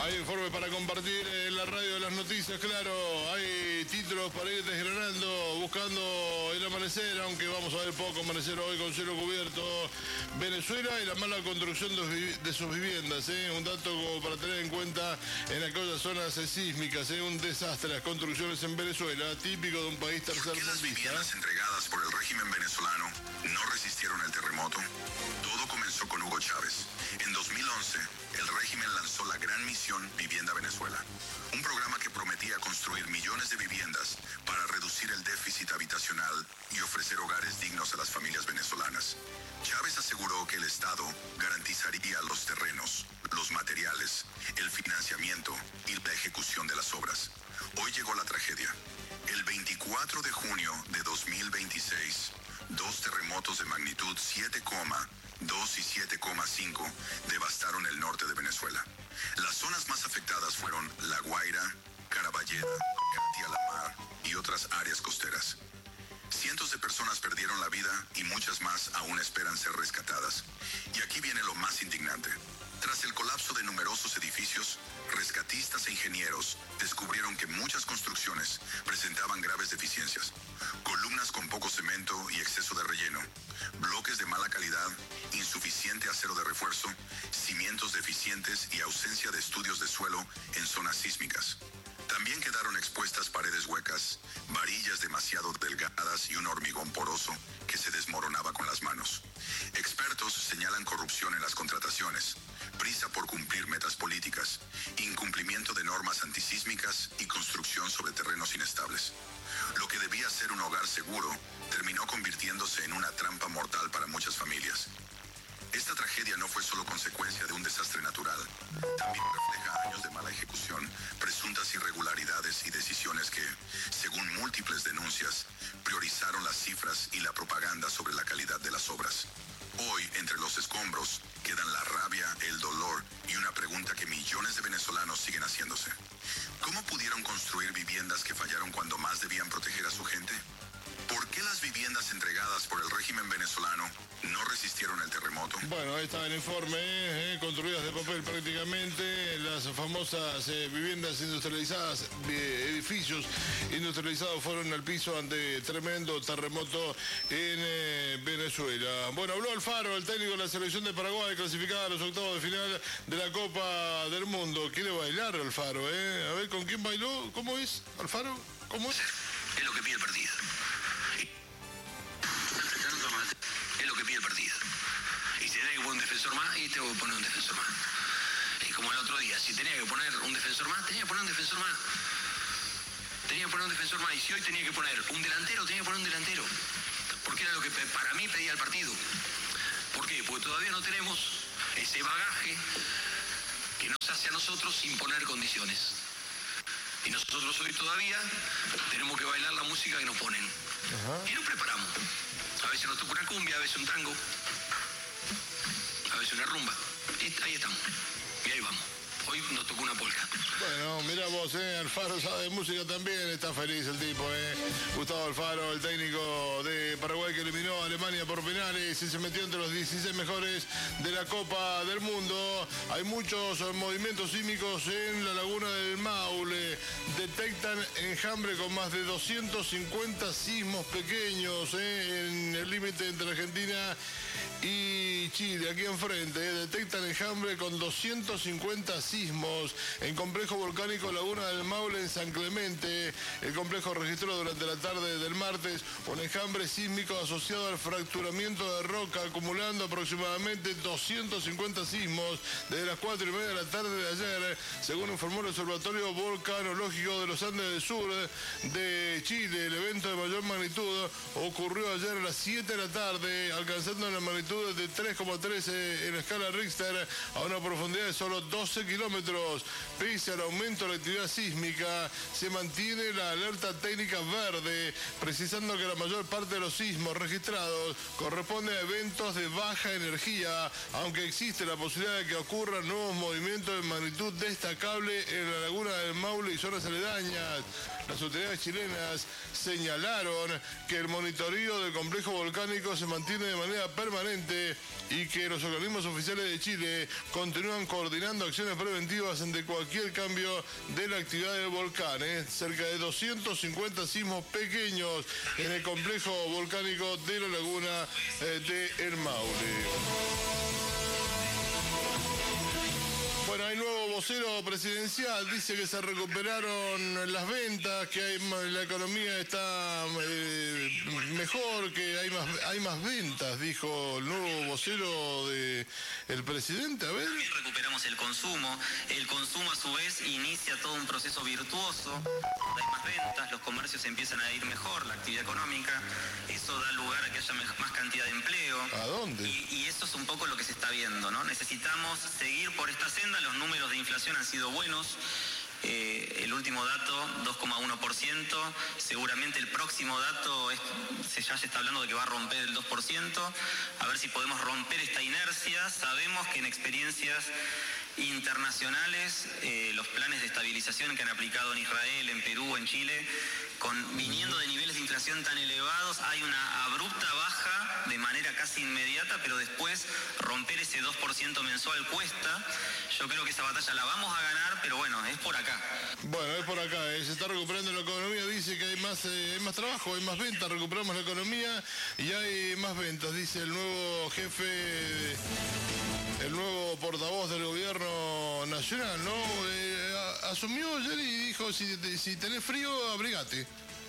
Hay informe para compartir en la radio de las noticias, claro. Hay títulos para ir desgranando, buscando el amanecer, aunque vamos a ver poco amanecer hoy con cielo cubierto. Venezuela y la mala construcción de sus viviendas, un dato como para tener en cuenta en aquellas zonas sísmicas, un desastre las construcciones en Venezuela, típico de un país tercermundista. ¿Por qué las viviendas entregadas por el régimen venezolano no resistieron el terremoto? Todo comenzó con Hugo Chávez. En 2011, el régimen lanzó la Gran Misión Vivienda Venezuela, un programa que prometía construir millones de viviendas para reducir el déficit habitacional y ofrecer hogares dignos a las familias venezolanas. Chávez aseguró que el Estado garantizaría los terrenos, los materiales, el financiamiento y la ejecución de las obras. Hoy llegó la tragedia. El 24 de junio de 2026, dos terremotos de magnitud 7,2 y 7,5 devastaron el norte de Venezuela. Las zonas más afectadas fueron La Guaira, Caraballeda, Catialamar y otras áreas costeras. Cientos de personas perdieron la vida y muchas más aún esperan ser rescatadas. Y aquí viene lo más indignante. Tras el colapso de numerosos edificios, rescatistas e ingenieros descubrieron que muchas construcciones presentaban graves deficiencias. Columnas con poco cemento y exceso de relleno, bloques de mala calidad, insuficiente acero de refuerzo, cimientos deficientes y ausencia de estudios de suelo en zonas sísmicas. También quedaron expuestas paredes huecas, varillas demasiado delgadas y un hormigón poroso que se desmoronaba con las manos. Expertos señalan corrupción en las contrataciones, prisa por cumplir metas políticas, incumplimiento de normas antisísmicas y construcción sobre terrenos inestables. Lo que debía ser un hogar seguro terminó convirtiéndose en una trampa mortal para muchas familias. Esta tragedia no fue solo consecuencia de un desastre natural, también refleja años de mala ejecución, presuntas irregularidades y decisiones que, según múltiples denuncias, priorizaron las cifras y la propaganda sobre la calidad de las obras. Hoy, entre los escombros, quedan la rabia, el dolor y una pregunta que millones de venezolanos siguen haciéndose. ¿Cómo pudieron construir viviendas que fallaron cuando más debían proteger a su gente? ¿Por qué las viviendas entregadas por el régimen venezolano no resistieron el terremoto? Bueno, ahí está el informe, construidas de papel prácticamente, las famosas viviendas industrializadas, edificios industrializados fueron al piso ante tremendo terremoto en Venezuela. Bueno, habló Alfaro, el técnico de la selección de Paraguay, clasificada a los octavos de final de la Copa del Mundo. Quiere bailar Alfaro, A ver, ¿con quién bailó? ¿Cómo es, Alfaro? ¿Cómo es? Es lo que pide el partido. Es lo que pide el partido. Y si tenía que poner un defensor más, y tengo que poner un defensor más. Es como el otro día, si tenía que poner un defensor más, tenía que poner un defensor más. Tenía que poner un defensor más. Y si hoy tenía que poner un delantero, tenía que poner un delantero. Porque era lo que para mí pedía el partido. ¿Por qué? Porque todavía no tenemos ese bagaje que nos hace a nosotros imponer condiciones. Y nosotros hoy todavía tenemos que bailar la música que nos ponen. Ajá. Y nos preparamos. A veces nos toca una cumbia, a veces un tango, a veces una rumba. Y ahí estamos. Y ahí vamos. Hoy nos tocó una polka. Bueno, mira vos, Alfaro sabe de música también, está feliz el tipo, Gustavo Alfaro, el técnico de Paraguay que eliminó a Alemania por penales y se metió entre los 16 mejores de la Copa del Mundo. Hay muchos movimientos sísmicos en la laguna del Maule. Detectan enjambre con más de 250 sismos pequeños en el límite entre Argentina y Chile, aquí enfrente. Detectan enjambre con 250 sismos en complejo volcánico Laguna del Maule en San Clemente. El complejo registró durante la tarde del martes un enjambre sísmico asociado al fracturamiento de roca, acumulando aproximadamente 250 sismos desde las 4:30 de la tarde de ayer, según informó el Observatorio Volcanológico de los Andes del Sur de Chile. El evento de mayor magnitud ocurrió ayer a las 7 de la tarde, alcanzando la magnitud de 3,3 en la escala Richter a una profundidad de solo 12 kilómetros. Pese al aumento de la actividad sísmica, se mantiene la alerta técnica verde, precisando que la mayor parte de los sismos registrados corresponde a eventos de baja energía, aunque existe la posibilidad de que ocurran nuevos movimientos de magnitud destacable en la laguna del Maule y zonas aledañas. Las autoridades chilenas señalaron que el monitoreo del complejo volcánico se mantiene de manera permanente y que los organismos oficiales de Chile continúan coordinando acciones preventivas preventivas ante cualquier cambio de la actividad del volcán. Cerca de 250 sismos pequeños en el complejo volcánico de la laguna de El Maule. Bueno, hay nuevo vocero presidencial, dice que se recuperaron las ventas, que la economía está mejor, que hay más ventas, dijo el nuevo vocero del presidente. A ver. También recuperamos el consumo a su vez inicia todo un proceso virtuoso, hay más ventas, los comercios empiezan a ir mejor, la actividad económica, eso da lugar a que haya más cantidad de empleo. ¿A dónde? Y eso es un poco lo que se está viendo, ¿no? Necesitamos seguir por esta senda, los números de inflación han sido buenos. El último dato, 2,1%. Seguramente el próximo dato ya se está hablando de que va a romper el 2%. A ver si podemos romper esta inercia. Sabemos que en experiencias internacionales, los planes de estabilización que han aplicado en Israel, en Perú, en Chile, viniendo de niveles de inflación tan elevados, hay una abrupta baja de manera casi inmediata, pero después romper ese 2% mensual cuesta. Yo creo que esa batalla la vamos a ganar, pero bueno, es por acá. Bueno, es por acá, se está recuperando la economía, dice que hay más trabajo, hay más ventas, recuperamos la economía y hay más ventas, dice el nuevo jefe, el nuevo portavoz del gobierno nacional, ¿no? Asumió ayer y dijo, si tenés frío, abrigate.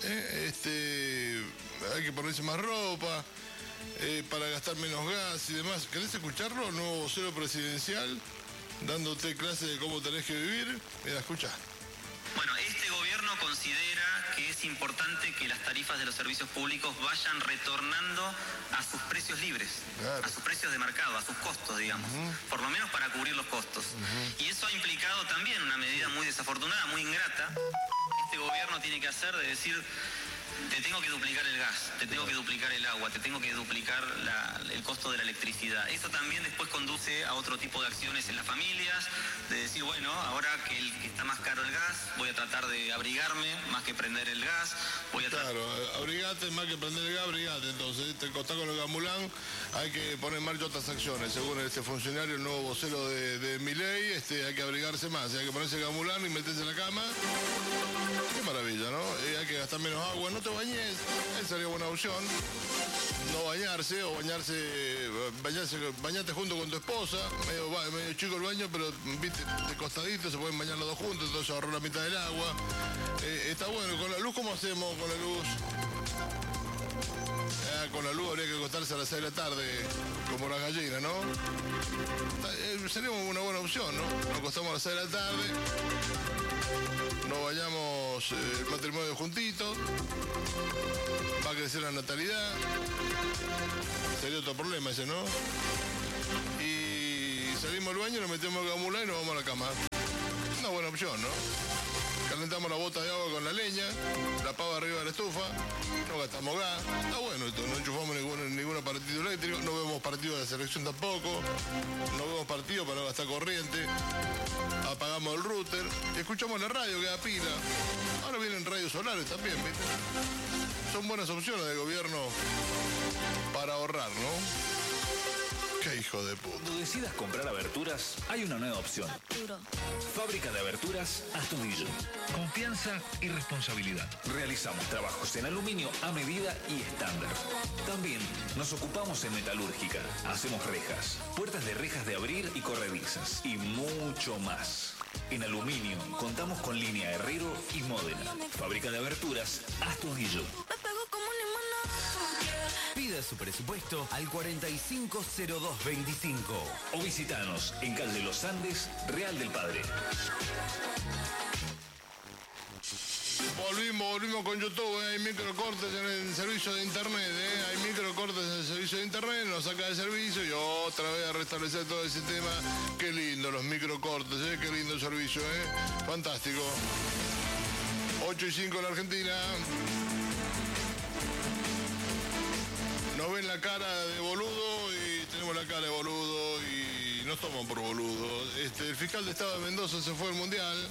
Hay que ponerse más ropa, para gastar menos gas y demás. ¿Querés escucharlo? Nuevo vocero presidencial, dándote clase de cómo tenés que vivir. Mira, escucha. Bueno, este gobierno considera que es importante que las tarifas de los servicios públicos vayan retornando a sus precios libres, claro, a sus precios de mercado, a sus costos, digamos, por lo menos para cubrir los costos. Y eso ha implicado también una medida muy desafortunada, muy ingrata. Este gobierno tiene que hacer de decir, te tengo que duplicar el gas, te tengo que duplicar el agua, te tengo que duplicar el costo de la electricidad. Eso también después conduce a otro tipo de acciones en las familias, de decir, bueno, ahora que está más caro el gas, voy a tratar de abrigarme más que prender el gas. Claro, abrigate más que prender el gas, abrigate. Entonces, te costás con el gamulán, hay que poner en marcha otras acciones. Según este funcionario, el nuevo vocero de Milei, hay que abrigarse más, hay que ponerse el gamulán y meterse en la cama. Qué maravilla, ¿no? Hay que gastar menos agua, no te bañes, esa sería buena opción. No bañarse o bañarte junto con tu esposa, medio chico el baño, pero viste, de costadito se pueden bañar los dos juntos, entonces ahorrar la mitad del agua. Está bueno. ¿Con la luz cómo hacemos con la luz? Con la luz habría que acostarse a las 6 de la tarde, como las gallinas, ¿no? Sería una buena opción, ¿no? Nos acostamos a las 6 de la tarde, nos bañamos el matrimonio juntito, va a crecer la natalidad, sería otro problema ese, ¿no? Y salimos al baño, nos metemos el gamulán y nos vamos a la cama. Una buena opción, ¿no? Calentamos la bota de agua con la leña, la pava arriba de la estufa, no gastamos gas, está bueno esto, no enchufamos ningún aparato eléctrico, no vemos partido de la selección tampoco, no vemos partido para no gastar corriente, apagamos el router, y escuchamos la radio que da pila, ahora vienen radios solares también, ¿viste? Son buenas opciones del gobierno para ahorrar, ¿no? ¡Qué hijo de puta! Cuando decidas comprar aberturas, hay una nueva opción. Fábrica de Aberturas Astudillo. Confianza y responsabilidad. Realizamos trabajos en aluminio a medida y estándar. También nos ocupamos en metalúrgica. Hacemos rejas, puertas de rejas de abrir y corredizas y mucho más. En aluminio contamos con línea Herrero y Módena. Fábrica de Aberturas Astudillo. Pida su presupuesto al 450225. O visitanos en calle Los Andes, Real del Padre. Volvimos con YouTube, hay microcortes en el servicio de internet, hay microcortes en el servicio de internet, nos saca de servicio y otra vez a restablecer todo ese tema. Qué lindo los microcortes, qué lindo el servicio, fantástico. 8:05 en la Argentina. Nos ven la cara de boludo y tenemos la cara de boludo y nos toman por boludo. El fiscal de Estado de Mendoza se fue al Mundial.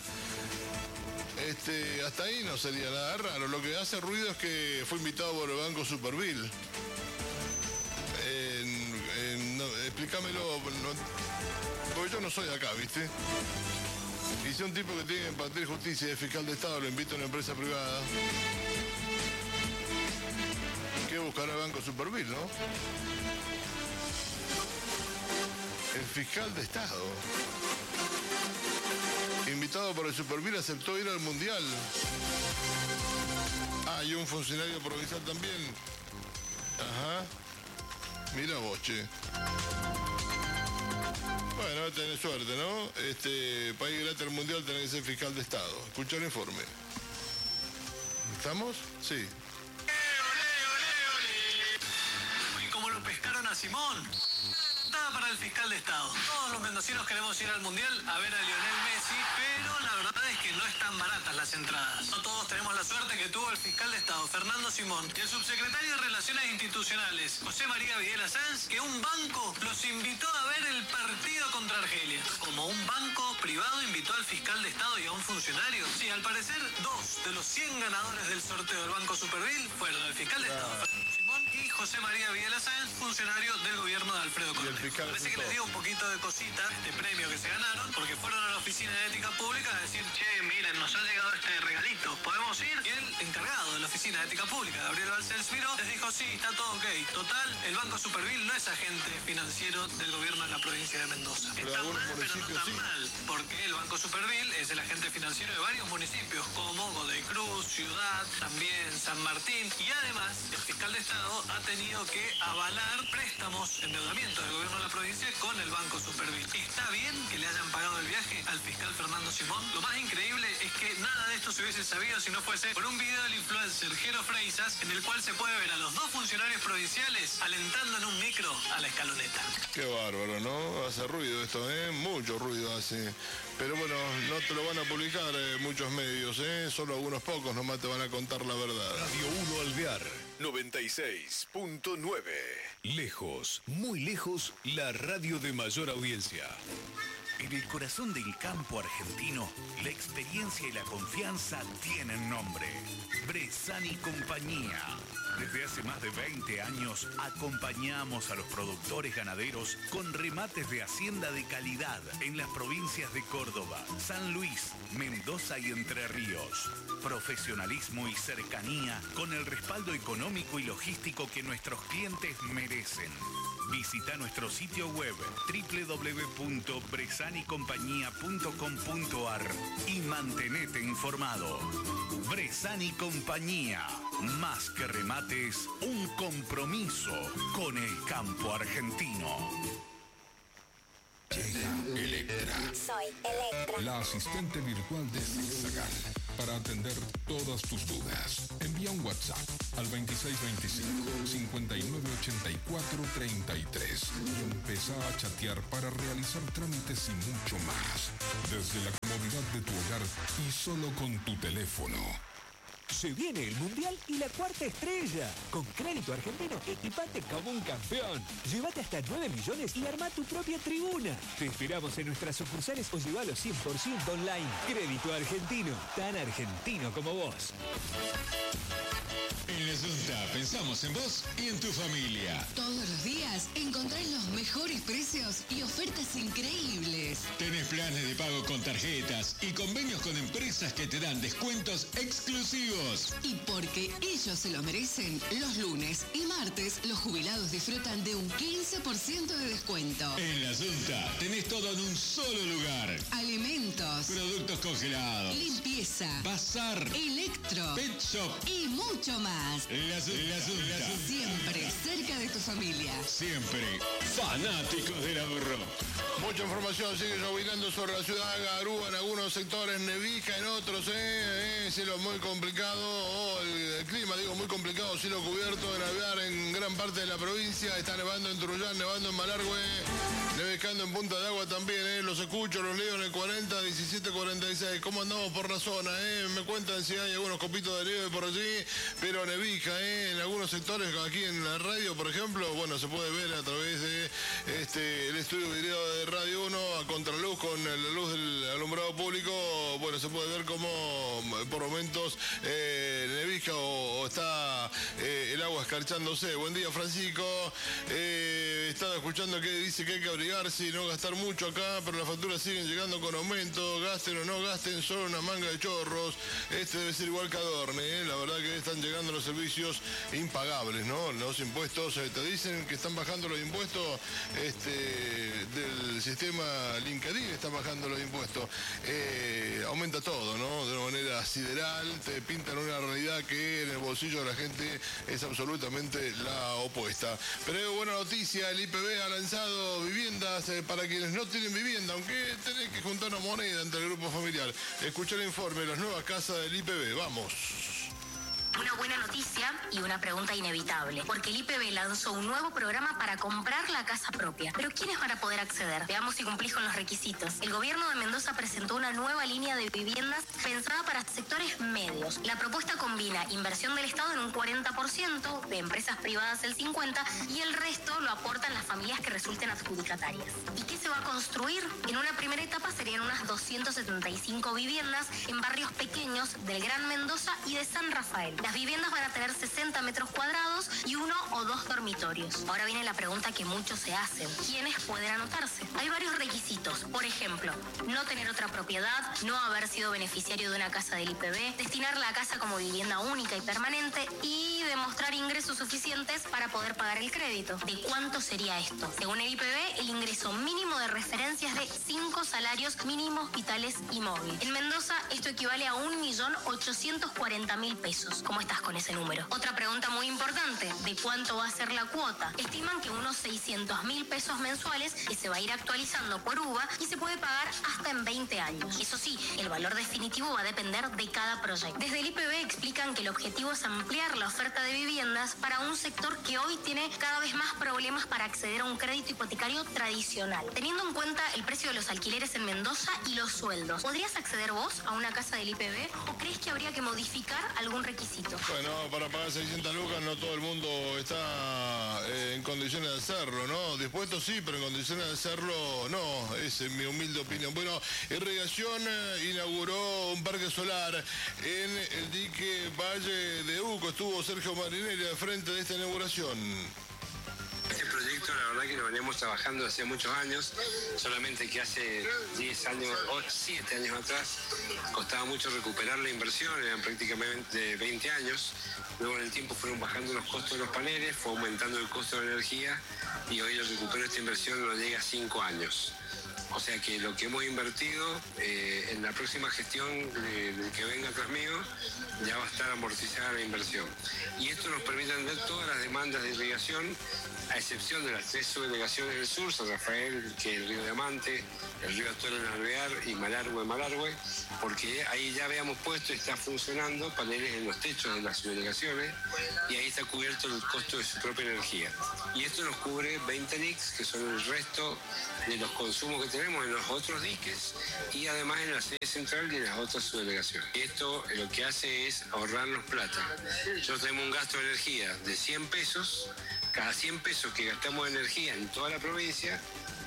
Hasta ahí no sería nada raro. Lo que hace ruido es que fue invitado por el Banco Superville. Explícamelo. Porque yo no soy de acá, ¿viste? Y si un tipo que tiene que impartir justicia y es fiscal de Estado lo invita a una empresa privada, ¿qué buscará el Banco Superville, no? El fiscal de Estado, invitado por el Superville, aceptó ir al Mundial. Ah, y un funcionario provincial también. Ajá. Mira vos, che. Bueno, tenés suerte, ¿no? País gratis al Mundial tenés que ser fiscal de Estado. Escucha el informe. ¿Estamos? Sí. ¿Y cómo lo pescaron a Simón? Nada para el fiscal de Estado. Todos los mendocinos queremos ir al Mundial a ver a Lionel Messi, pero la verdad es que no están baratas las entradas. No todos tenemos la suerte que tuvo el fiscal de Estado, Fernando Simón, y el subsecretario de Relaciones Institucionales, José María Videla Sáenz, que un banco los invitó a ver el partido contra Argelia. Como un banco privado invitó al fiscal de Estado y a un funcionario. Sí, al parecer, 2 de los 100 ganadores del sorteo del Banco Superville fueron el fiscal de Estado, Fernando Simón, y José María Videla Sáenz, funcionario del gobierno de Alfredo Cornejo. Parece que les dio un poquito de cosita este premio que se ganaron, porque fueron a la oficina de ética pública a decir, che, miren, nos ha llegado este regalito, ¿podemos ir? Y el encargado de la oficina de ética pública, Gabriel Balcells miró, les dijo, sí, está todo ok. Total, el Banco Superville no es agente financiero del gobierno de la provincia de Mendoza. Está mal, pero no tan mal, porque el Banco Superville es el agente financiero de varios municipios, como Godoy Cruz, Ciudad, también San Martín, y además, el fiscal de Estado ha tenido que avalar préstamos, endeudamiento del gobierno de la provincia con el Banco Superville. ¿Está bien que le hayan pagado el viaje al fiscal Fernando Simón? Lo más increíble es que nada de esto se hubiese sabido si no fuese por un video del influencer Jero Freisas, en el cual se puede ver a los 2 funcionarios provinciales alentando en un micro a la escaloneta. Qué bárbaro, ¿no? Hace ruido esto, ¿eh? Mucho ruido hace. Pero bueno, no te lo van a publicar muchos medios, ¿eh? Solo algunos pocos nomás te van a contar la verdad. Radio 1 Alvear 96.9. Lejos, muy lejos, la radio de mayor audiencia. En el corazón del campo argentino, la experiencia y la confianza tienen nombre. Bresan y Compañía. Desde hace más de 20 años acompañamos a los productores ganaderos con remates de hacienda de calidad en las provincias de Córdoba, San Luis, Mendoza y Entre Ríos. Profesionalismo y cercanía con el respaldo económico y logístico que nuestros clientes merecen. Visita nuestro sitio web www.bresanicompañía.com.ar y mantenete informado. Bresan y Compañía, más que remates, un compromiso con el campo argentino. Llega Electra. Soy Electra, La asistente virtual de Zigzagán para atender todas tus dudas. Envía un WhatsApp al 2625-5984-33 y empezá a chatear para realizar trámites y mucho más. Desde la comodidad de tu hogar y solo con tu teléfono. Se viene el Mundial y la cuarta estrella. Con Crédito Argentino, equipate como un campeón. Llévate hasta 9 millones y arma tu propia tribuna. Te esperamos en nuestras sucursales o llévalo 100% online. Crédito Argentino, tan argentino como vos. En la Junta pensamos en vos y en tu familia. Todos los días encontrás los mejores precios y ofertas increíbles. Tenés planes de pago con tarjetas y convenios con empresas que te dan descuentos exclusivos. Y porque ellos se lo merecen, los lunes y martes los jubilados disfrutan de un 15% de descuento. En la Junta tenés todo en un solo lugar. Alimentos, productos congelados, limpieza, bazar, electro, pet shop y mucho más. La Junta. Siempre cerca de tu familia. Siempre fanáticos del ahorro. Mucha información sigue llovinando sobre la ciudad de Garúa en algunos sectores, nevija en otros, cielo muy complicado, el clima, digo, muy complicado, cielo cubierto de Alvear en gran parte de la provincia, está nevando en Trullán, nevando en Malargüe, nevescando en Punta de Agua también, los escucho, los leo en el 40, 17, 46, ¿cómo andamos por la zona? Me cuentan si hay algunos copitos de nieve por allí, pero nevija, en algunos sectores, aquí en la radio, por ejemplo, bueno, se puede ver a través de el estudio vidriado de Radio 1 a contraluz con la luz del alumbrado público, bueno, se puede ver como por momentos nevisca o está el agua escarchándose. Buen día, Francisco. He estado escuchando que dice que hay que abrigarse y no gastar mucho acá, pero las facturas siguen llegando con aumento. Gasten o no gasten, solo una manga de chorros. Este debe ser igual que Adorne, La verdad que están llegando los servicios impagables, ¿no? Los impuestos, te dicen que están bajando los impuestos del sistema LinkedIn, están bajando los impuestos. Aumenta todo, ¿no? De una manera sideral, te pintan una realidad que en el bolsillo de la gente es absolutamente la opuesta. Pero es buena noticia, el IPB ha lanzado viviendas para quienes no tienen vivienda, aunque tenés que juntar una moneda entre el grupo familiar. Escucha el informe de las nuevas casas del IPB, vamos. Una buena noticia y una pregunta inevitable, porque el IPB lanzó un nuevo programa para comprar la casa propia. Pero ¿quiénes van a poder acceder? Veamos si cumplís con los requisitos. El gobierno de Mendoza presentó una nueva línea de viviendas pensada para sectores medios. La propuesta combina inversión del Estado en un 40%, de empresas privadas el 50%, y el resto lo aportan las familias que resulten adjudicatarias. ¿Y qué se va a construir? En una primera etapa serían unas 275 viviendas en barrios pequeños del Gran Mendoza y de San Rafael. Las viviendas van a tener 60 metros cuadrados y 1 o 2 dormitorios. Ahora viene la pregunta que muchos se hacen. ¿Quiénes pueden anotarse? Hay varios requisitos. Por ejemplo, no tener otra propiedad, no haber sido beneficiario de una casa del IPB, destinar la casa como vivienda única y permanente y demostrar ingresos suficientes para poder pagar el crédito. ¿De cuánto sería esto? Según el IPB, el ingreso mínimo de referencia es de 5 salarios mínimos vitales y móviles. En Mendoza, esto equivale a 1.840.000 pesos. ¿Cómo estás con ese número? Otra pregunta muy importante, ¿de cuánto va a ser la cuota? Estiman que unos 600.000 pesos mensuales, que se va a ir actualizando por UVA y se puede pagar hasta en 20 años. Eso sí, el valor definitivo va a depender de cada proyecto. Desde el IPB explican que el objetivo es ampliar la oferta de viviendas para un sector que hoy tiene cada vez más problemas para acceder a un crédito hipotecario tradicional. Teniendo en cuenta el precio de los alquileres en Mendoza y los sueldos, ¿podrías acceder vos a una casa del IPB o crees que habría que modificar algún requisito? Bueno, para pagar 600 lucas no todo el mundo está en condiciones de hacerlo, ¿no? Dispuesto sí, pero en condiciones de hacerlo no, es mi humilde opinión. Bueno, Irrigación inauguró un parque solar en el dique Valle de Uco. Estuvo Sergio Marinelli al frente de esta inauguración. Este proyecto la verdad que lo veníamos trabajando hace muchos años, solamente que hace 10 años o 7 años atrás costaba mucho recuperar la inversión, eran prácticamente 20 años. Luego en el tiempo fueron bajando los costos de los paneles, fue aumentando el costo de la energía y hoy el recupero de esta inversión no llega a 5 años. O sea que lo que hemos invertido en la próxima gestión que venga tras mío ya va a estar amortizada la inversión. Y esto nos permite atender todas las demandas de irrigación, a excepción de las 3 subdelegaciones del sur, San Rafael, que es el río Diamante, el río Astoro en Alvear y Malargüe, porque ahí ya habíamos puesto y está funcionando paneles en los techos de las subdelegaciones y ahí está cubierto el costo de su propia energía. Y esto nos cubre 20 NICs, que son el resto de los consumos que tenemos en los otros diques y además en la sede central y en las otras subdelegaciones. Y esto lo que hace es ahorrarnos plata. Nosotros tenemos un gasto de energía de 100 pesos, cada 100 pesos que gastamos de energía en toda la provincia,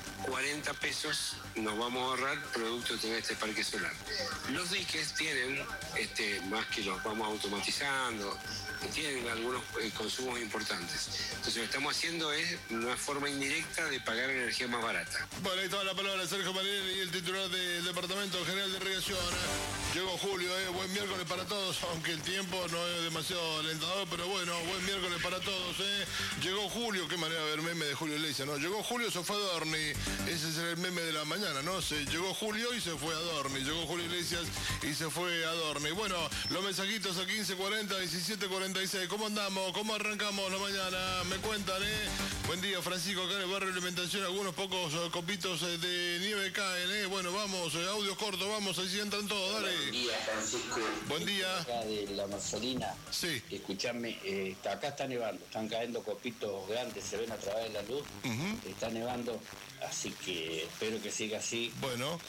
40 pesos nos vamos a ahorrar producto de tener este parque solar. Los diques tienen, más que los vamos automatizando, tienen algunos consumos importantes. Entonces lo que estamos haciendo es una forma indirecta de pagar energía más barata. Bueno, ahí estaba la palabra de Sergio Marinelli, el titular del Departamento General de Irrigación. Llegó julio, buen miércoles para todos, aunque el tiempo no es demasiado alentador, pero bueno, buen miércoles para todos. Llegó julio, qué manera de ver meme de Julio Iglesias, ¿no? Llegó julio, se fue a Adorni, ese es el meme de la mañana, ¿no? Llegó julio y se fue a Adorni, llegó Julio Iglesias y se fue a Adorni. Bueno, los mensajitos a 1540, 1746, ¿cómo andamos? ¿Cómo arrancamos la mañana? Me cuentan, Buen día, Francisco, acá en el barrio de Alimentación, algunos pocos copitos de nieve caen, Bueno, vamos, audios cortos, vamos, así entran todos, dale. Buen día, Francisco. Buen día. Acá de la Marzolina. Sí. Escuchame, acá está nevando, están cayendo copitos grandes, se ven a través de la luz. Está nevando, así que espero que siga así. Bueno.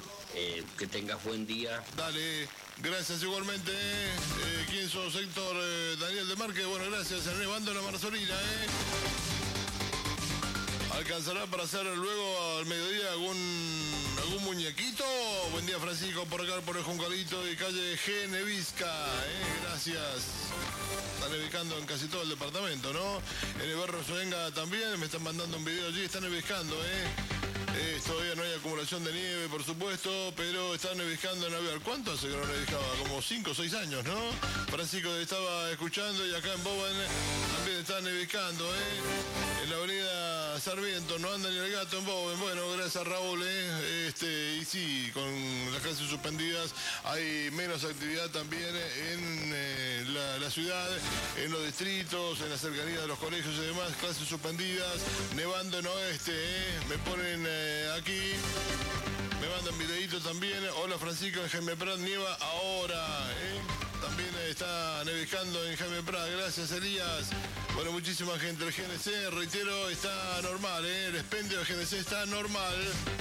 Que tengas buen día. Dale, gracias igualmente. ¿Quién sos? Héctor Daniel de Marque. Bueno, gracias. Nevando en la Marzolina, ¿Alcanzará para hacer luego al mediodía algún muñequito? Buen día, Francisco, por acá, por el Juncalito y calle Genevisca. Gracias. Está nevicando en casi todo el departamento, ¿no? En el barrio Soenga también, me están mandando un video allí, está nevicando, todavía no hay acumulación de nieve, por supuesto, pero está nevicando en Aviar. ¿Cuánto hace que no nevicaba? Como 5 o 6 años, ¿no? Francisco estaba escuchando y acá en Bowen también está nevicando, En la avenida Sarmiento no anda ni el gato en Bowen. Bueno, gracias Raúl, y sí, con las clases suspendidas hay menos actividad también en la ciudad, en los distritos, en la cercanía de los colegios y demás, clases suspendidas, nevando en oeste, me ponen aquí, me mandan videitos también. Hola Francisco, en Jaime Prat nieva ahora, también está nevicando en Jaime Prat, gracias Elías. Bueno, muchísima gente, el GNC, reitero, está normal, el expendio del GNC está normal.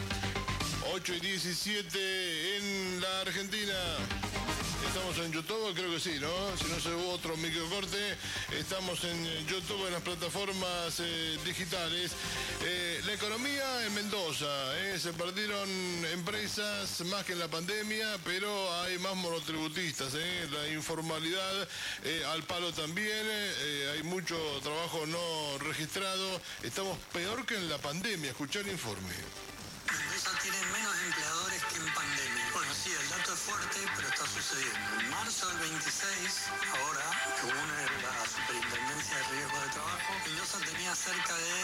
8:17 en la Argentina. Estamos en YouTube, creo que sí, ¿no? Si no se hubo otro microcorte, estamos en YouTube, en las plataformas digitales. La economía en Mendoza, se perdieron empresas más que en la pandemia, pero hay más monotributistas, la informalidad al palo también, hay mucho trabajo no registrado. Estamos peor que en la pandemia, escuchá el informe. Mendoza tiene menos empleadores que en pandemia. Bueno, sí, el dato es fuerte, pero está sucediendo. En marzo del 26, ahora, según la Superintendencia de Riesgo de Trabajo, Mendoza tenía cerca de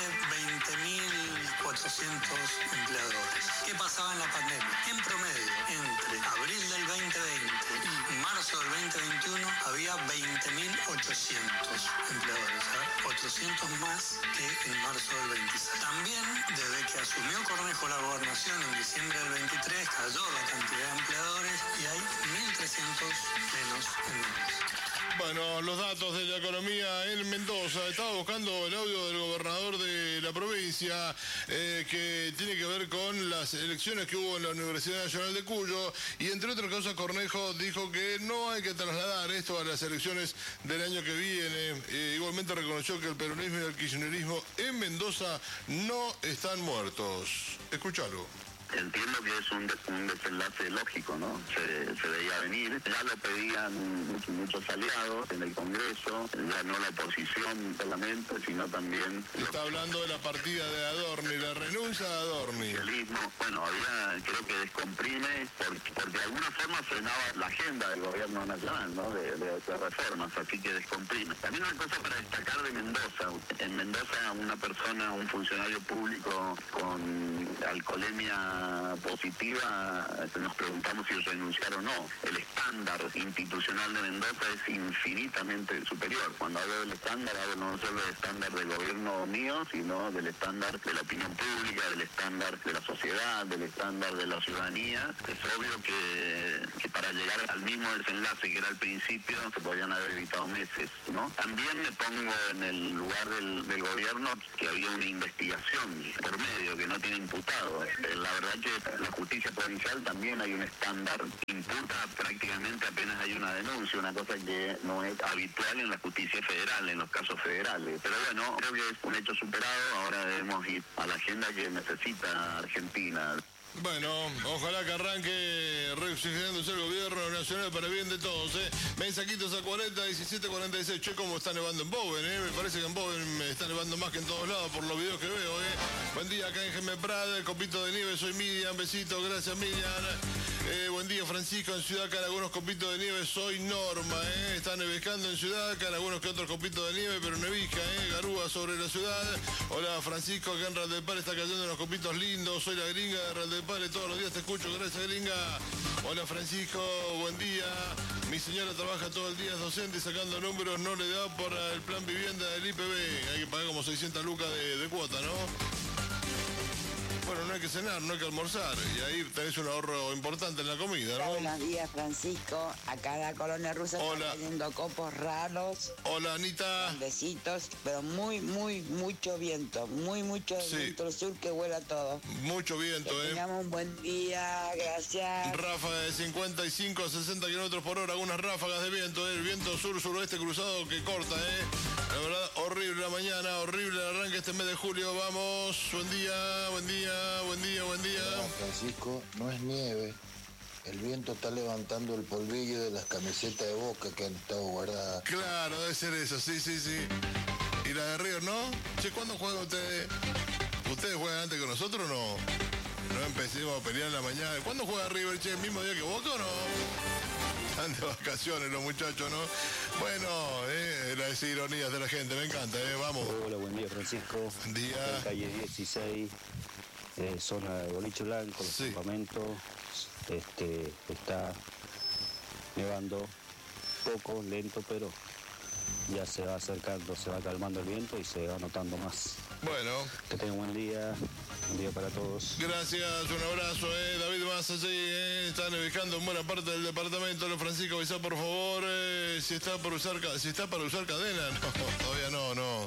20.400 empleadores. ¿Qué pasaba en la pandemia? En promedio, entre abril del 2020 y marzo del 2021, había 20.800 empleadores, 400 más que en marzo del 26. También, desde que asumió Cornejo la gobernación en diciembre del 23, cayó la cantidad de empleadores y hay 1.300 menos en Mendoza. Bueno, los datos de la economía en Mendoza. Estaba buscando el audio del gobernador de la provincia que tiene que ver con las elecciones que hubo en la Universidad Nacional de Cuyo y entre otras cosas Cornejo dijo que no hay que trasladar esto a las elecciones del año que viene. Igualmente reconoció que el peronismo y el kirchnerismo en Mendoza no están muertos. Escúchalo. Entiendo que es un desenlace lógico, ¿no? Se veía venir. Ya lo pedían muchos aliados en el Congreso, ya no la oposición solamente, sino también... Está hablando de la partida de Adorni, la renuncia de Adorni. Bueno, creo que descomprime, porque de alguna forma frenaba la agenda del gobierno nacional, ¿no? De reformas, así que descomprime. También una cosa para destacar de Mendoza. En Mendoza un funcionario público con alcoholemia positiva, nos preguntamos si renunciar o no. El estándar institucional de Mendoza es infinitamente superior. Cuando hablo del estándar, hablo no solo del estándar del gobierno mío, sino del estándar de la opinión pública, del estándar de la sociedad, del estándar de la ciudadanía. Es obvio que para llegar al mismo desenlace que era al principio, se podrían haber evitado meses, ¿no? También me pongo en el lugar del gobierno, que había una investigación por medio, que no tiene imputado. La verdad que la justicia provincial también hay un estándar, imputa prácticamente apenas hay una denuncia, una cosa que no es habitual en la justicia federal, en los casos federales. Pero bueno, creo que es un hecho superado, ahora debemos ir a la agenda que necesita Argentina. Bueno, ojalá que arranque reoxigenándose el gobierno nacional para bien de todos, Mensajitos a 40, 17, 46. Che, cómo está nevando en Bowen, Me parece que en Bowen me está nevando más que en todos lados por los videos que veo, Buen día, acá en Jaime Prat, el copito de nieve, soy Miriam, besito, gracias Miriam. Buen día, Francisco, en Ciudad Acá algunos copitos de nieve, soy Norma, Está nevicando en Ciudad Acá algunos que otros copitos de nieve, pero nevica, garúa sobre la ciudad. Hola, Francisco, acá en Real del Pare está cayendo unos copitos lindos, soy la gringa de Real del Pare, todos los días te escucho, gracias gringa. Hola Francisco, buen día. Mi señora trabaja todo el día, es docente, sacando números, no le da por el plan vivienda del IPB. Hay que pagar como 600 lucas de cuota, ¿no? Bueno, no hay que cenar, no hay que almorzar. Y ahí tenés un ahorro importante en la comida, ¿no? Buenos días, Francisco. Acá en la colonia rusa está teniendo copos raros. Hola, Anita. Besitos, pero mucho viento. Mucho viento del sur que vuela todo. Mucho viento, que tengamos un buen día, gracias. Ráfaga de 55 a 60 kilómetros por hora, algunas ráfagas de viento, El viento sur-suroeste cruzado que corta, La verdad, horrible la mañana, horrible el arranque este mes de julio. Vamos, buen día. Hola, Francisco, no es nieve, El viento está levantando el polvillo de las camisetas de Boca que han estado guardadas. Claro, debe ser eso, sí. ¿Y la de River no? Che, ¿cuándo juegan ustedes? ¿Ustedes juegan antes que nosotros o no? No empecemos a pelear en la mañana. ¿Cuándo juega River, che? ¿El mismo día que Boca o no? Están de vacaciones los muchachos, ¿no? Bueno, las ironías de la gente, me encanta, vamos. Hola, buen día, Francisco. Buen día. En calle 16, zona de Boliche Blanco, los campamentos. Está nevando poco, lento, pero ya se va acercando, se va calmando el viento y se va notando más. Bueno. Que tengan un buen día para todos. Gracias, un abrazo, David más allí, están ubicando en buena parte del departamento. Francisco, avisa por favor si está para usar cadena. No, todavía no.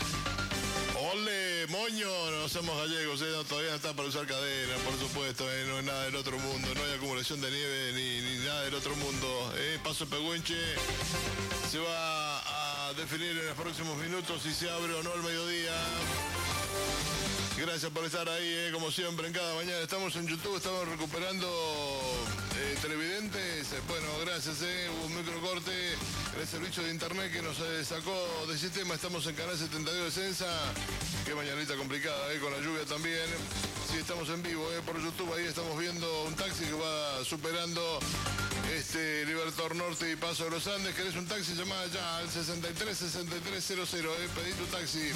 Ole, moño, no somos gallegos, todavía no está para usar cadena, por supuesto, no es nada del otro mundo, no hay acumulación de nieve ni nada del otro mundo. Paso Pehuenche se va a definir en los próximos minutos si se abre o no al mediodía. Gracias por estar ahí, como siempre, en cada mañana. Estamos en YouTube, estamos recuperando televidentes. Bueno, gracias, hubo un microcorte en el servicio de internet que nos sacó del sistema. Estamos en Canal 72 de Sensa. Qué mañanita complicada, con la lluvia también. Sí, estamos en vivo, por YouTube. Ahí estamos viendo un taxi que va superando Libertador Norte y Paso de los Andes. ¿Querés un taxi? Llamá ya al 63-6300, pedí tu taxi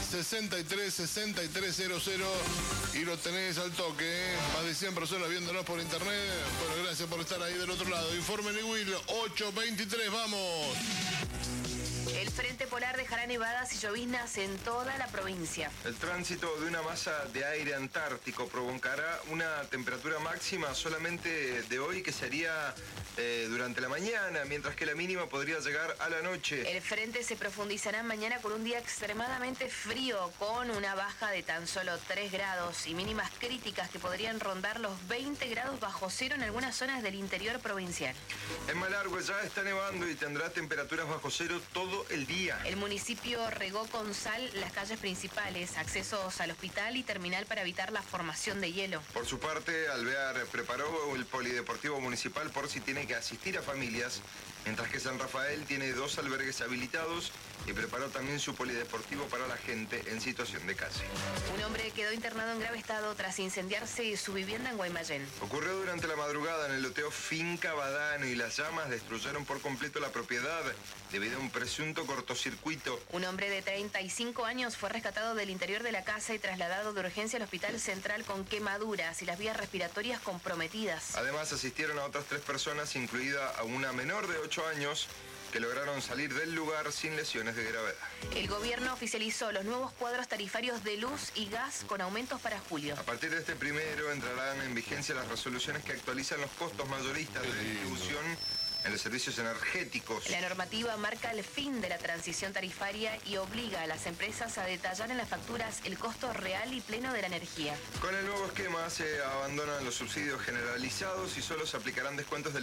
63-6300 y lo tenés al toque, Más de 100 personas viéndonos por internet. Bueno, gracias por estar ahí del otro lado. Informe Niwil 823, vamos. El frente polar dejará nevadas y lloviznas en toda la provincia. El tránsito de una masa de aire antártico provocará una temperatura máxima solamente de hoy que sería durante la mañana, mientras que la mínima podría llegar a la noche. El frente se profundizará mañana con un día extremadamente frío, con una baja de tan solo 3 grados y mínimas críticas que podrían rondar los 20 grados bajo cero en algunas zonas del interior provincial. En Malargüe ya está nevando y tendrá temperaturas bajo cero todo el día. El municipio regó con sal las calles principales, accesos al hospital y terminal para evitar la formación de hielo. Por su parte, Alvear preparó el polideportivo municipal por si tiene que asistir a familias, mientras que San Rafael tiene 2 albergues habilitados y preparó también su polideportivo para la gente en situación de calle. Un hombre quedó internado en grave estado tras incendiarse su vivienda en Guaymallén. Ocurrió durante la madrugada en el loteo Finca Badano y las llamas destruyeron por completo la propiedad debido a un presunto cortocircuito. Un hombre de 35 años fue rescatado del interior de la casa y trasladado de urgencia al hospital central con quemaduras y las vías respiratorias comprometidas. Además, asistieron a otras 3 personas, incluida a una menor de 8 años, que lograron salir del lugar sin lesiones de gravedad. El gobierno oficializó los nuevos cuadros tarifarios de luz y gas con aumentos para julio. A partir de este primero entrarán en vigencia las resoluciones que actualizan los costos mayoristas de distribución en los servicios energéticos. La normativa marca el fin de la transición tarifaria y obliga a las empresas a detallar en las facturas el costo real y pleno de la energía. Con el nuevo esquema se abandonan los subsidios generalizados y solo se aplicarán descuentos del